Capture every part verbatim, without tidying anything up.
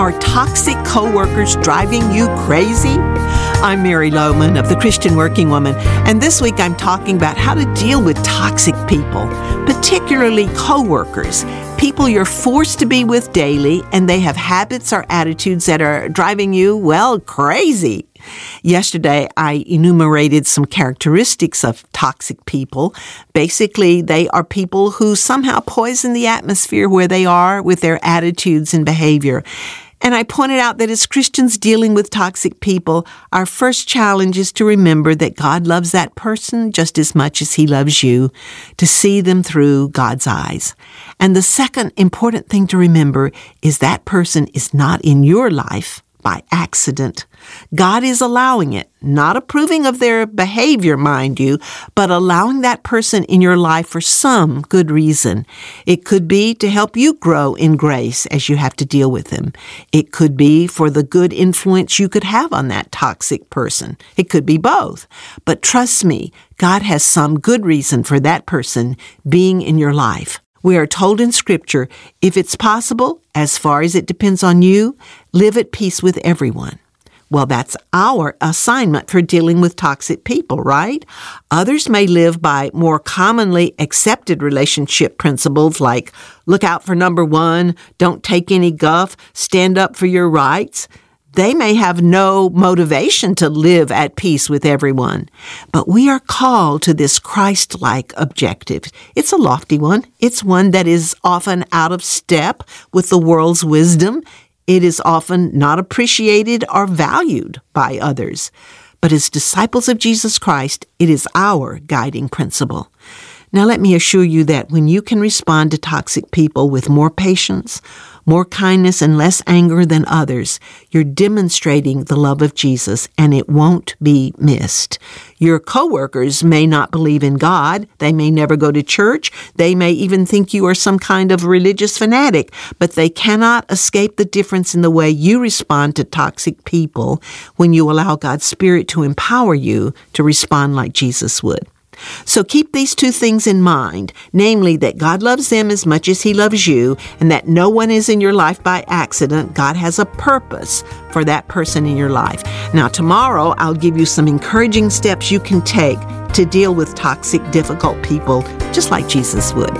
Are toxic coworkers driving you crazy? I'm Mary Lohman of the Christian Working Woman, and this week I'm talking about how to deal with toxic people, particularly coworkers, people you're forced to be with daily, and they have habits or attitudes that are driving you, well, crazy. Yesterday, I enumerated some characteristics of toxic people. Basically, they are people who somehow poison the atmosphere where they are with their attitudes and behavior. And I pointed out that as Christians dealing with toxic people, our first challenge is to remember that God loves that person just as much as He loves you, to see them through God's eyes. And the second important thing to remember is that person is not in your life by accident. God is allowing it, not approving of their behavior, mind you, but allowing that person in your life for some good reason. It could be to help you grow in grace as you have to deal with them. It could be for the good influence you could have on that toxic person. It could be both. But trust me, God has some good reason for that person being in your life. We are told in Scripture, if it's possible, as far as it depends on you, live at peace with everyone. Well, that's our assignment for dealing with toxic people, right? Others may live by more commonly accepted relationship principles like look out for number one, don't take any guff, stand up for your rights. They may have no motivation to live at peace with everyone, but we are called to this Christ-like objective. It's a lofty one. It's one that is often out of step with the world's wisdom. It is often not appreciated or valued by others. But as disciples of Jesus Christ, it is our guiding principle. Now, let me assure you that when you can respond to toxic people with more patience, more kindness, and less anger than others, you're demonstrating the love of Jesus, and it won't be missed. Your coworkers may not believe in God. They may never go to church. They may even think you are some kind of religious fanatic, but they cannot escape the difference in the way you respond to toxic people when you allow God's Spirit to empower you to respond like Jesus would. So keep these two things in mind, namely that God loves them as much as He loves you, and that no one is in your life by accident. God has a purpose for that person in your life. Now, tomorrow, I'll give you some encouraging steps you can take to deal with toxic, difficult people, just like Jesus would.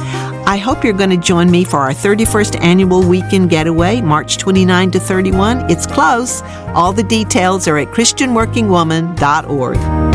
I hope you're going to join me for our thirty-first annual weekend getaway, March twenty-ninth to thirty-first. It's close. All the details are at Christian Working Woman dot org.